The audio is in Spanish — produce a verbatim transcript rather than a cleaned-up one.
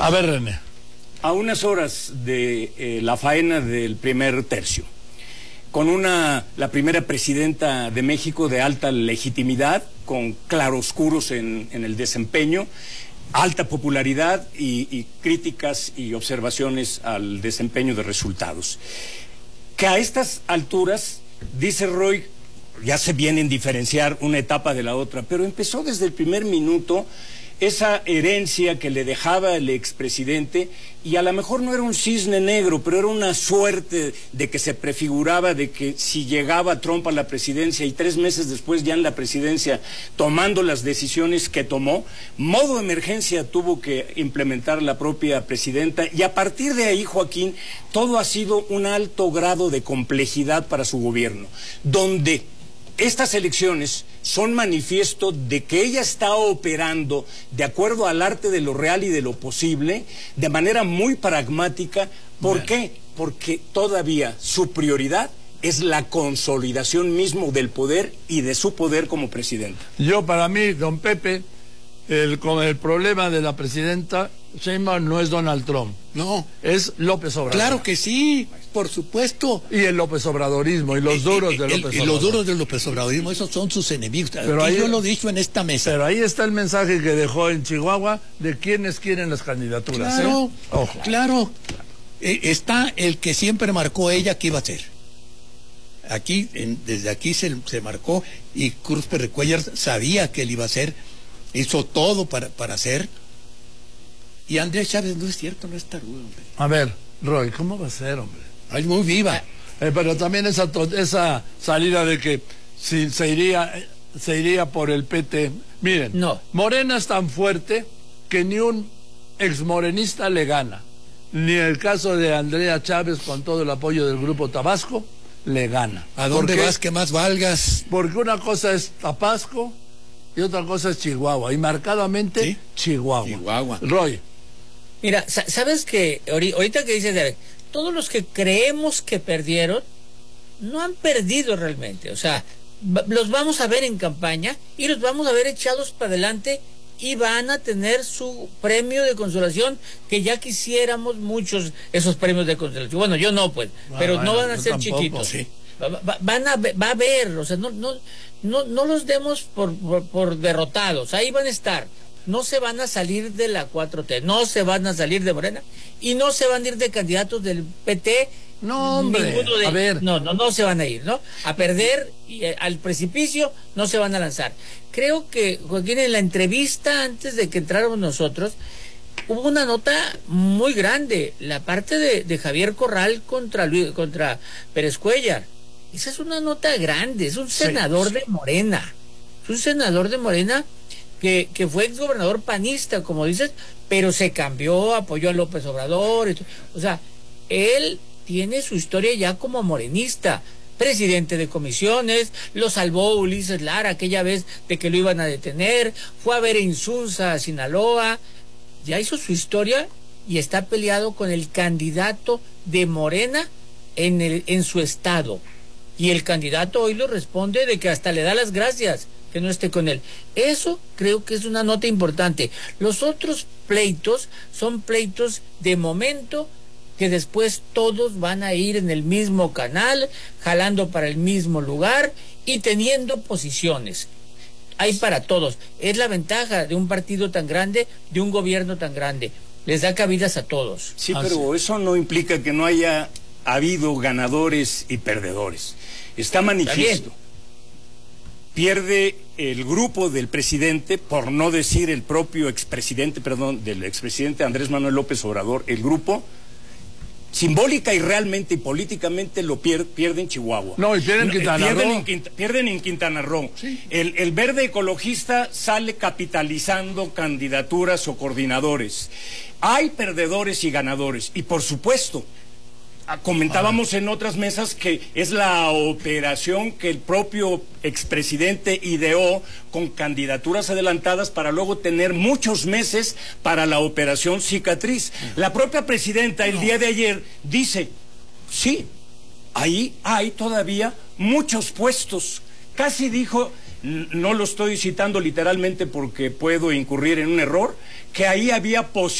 A ver, René. A unas horas de eh, la faena del primer tercio, con una la primera presidenta de México de alta legitimidad, con claroscuros en, en el desempeño, alta popularidad y, y críticas y observaciones al desempeño de resultados. Que a estas alturas, dice Roy, ya se vienen a diferenciar una etapa de la otra, pero empezó desde el primer minuto esa herencia que le dejaba el expresidente, y a lo mejor no era un cisne negro, pero era una suerte de que se prefiguraba de que si llegaba Trump a la presidencia y tres meses después ya en la presidencia tomando las decisiones que tomó, modo emergencia tuvo que implementar la propia presidenta, y a partir de ahí, Joaquín, todo ha sido un alto grado de complejidad para su gobierno, donde estas elecciones son manifiesto de que ella está operando de acuerdo al arte de lo real y de lo posible, de manera muy pragmática. ¿Por Bien. qué? Porque todavía su prioridad es la consolidación mismo del poder y de su poder como presidenta. Yo, para mí, don Pepe, el, con el problema de la presidenta Sheinbaum no es Donald Trump. No. Es López Obrador. Claro que sí, por supuesto. Y el López Obradorismo, y los duros eh, de el, López el, Obrador. Y los duros del López Obradorismo, esos son sus enemigos. Pero ahí, yo lo he dicho en esta mesa. Pero ahí está el mensaje que dejó en Chihuahua de quienes quieren las candidaturas. Claro, ¿eh? Ojo. Claro. Eh, está el que siempre marcó ella que iba a ser. Aquí, en, desde aquí se, se marcó, y Cruz Perrecuellar sabía que él iba a ser, hizo todo para, para hacer. Y Andrés Chávez no es cierto, no es tarudo, hombre. A ver, Roy, ¿cómo va a ser, hombre? Es muy viva. Eh, pero también esa, esa salida de que si se iría, se iría por el P T. Miren, no. Morena es tan fuerte que ni un exmorenista le gana. Ni el caso de Andrea Chávez, con todo el apoyo del Grupo Tabasco, le gana. ¿A dónde vas que más valgas? Porque una cosa es Tabasco y otra cosa es Chihuahua. Y marcadamente, ¿sí? Chihuahua. Chihuahua. Roy. Mira, ¿sabes qué? Ahorita que dices, todos los que creemos que perdieron, no han perdido realmente. O sea, los vamos a ver en campaña y los vamos a ver echados para adelante, y van a tener su premio de consolación, que ya quisiéramos muchos esos premios de consolación. Bueno, yo no, pues, ah, pero bueno, no van a ser tampoco, chiquitos. Sí. Va, va, van a, va a haber, o sea, no, no, no, no los demos por, por, por derrotados. Ahí van a estar. No se van a salir de la cuatro T, no se van a salir de Morena, y no se van a ir de candidatos del P T. No, hombre, de, a ver. No, no, no se van a ir, ¿no? A perder, y, eh, al precipicio no se van a lanzar. Creo que, Joaquín, en la entrevista antes de que entráramos nosotros, hubo una nota muy grande, la parte de, de Javier Corral contra, Luis, contra Pérez Cuellar. Esa es una nota grande, es un senador sí, sí. de Morena, es un senador de Morena que, que fue exgobernador panista, como dices, pero se cambió, apoyó a López Obrador, y, o sea, él tiene su historia ya como morenista, presidente de comisiones, lo salvó Ulises Lara aquella vez de que lo iban a detener, fue a ver a Insunza, a Sinaloa, ya hizo su historia y está peleado con el candidato de Morena en, el, en su estado. Y el candidato hoy lo responde de que hasta le da las gracias que no esté con él. Eso creo que es una nota importante. Los otros pleitos son pleitos de momento, que después todos van a ir en el mismo canal, jalando para el mismo lugar y teniendo posiciones. Hay para todos. Es la ventaja de un partido tan grande, de un gobierno tan grande. Les da cabidas a todos. Sí, ah, pero sí. Eso no implica que no haya habido ganadores y perdedores. Está manifiesto. Pierde el grupo del presidente, por no decir el propio expresidente, perdón, del expresidente Andrés Manuel López Obrador, el grupo simbólica y realmente y políticamente lo pier, pierde en Chihuahua. No, y pierden en Quintana pierden Roo. En Quinta, pierden en Quintana Roo. Sí. El, el verde ecologista sale capitalizando candidaturas o coordinadores. Hay perdedores y ganadores. Y por supuesto, comentábamos en otras mesas que es la operación que el propio expresidente ideó con candidaturas adelantadas para luego tener muchos meses para la operación cicatriz. La propia presidenta el día de ayer dice, sí, ahí hay todavía muchos puestos. Casi dijo, no lo estoy citando literalmente porque puedo incurrir en un error, que ahí había posibilidades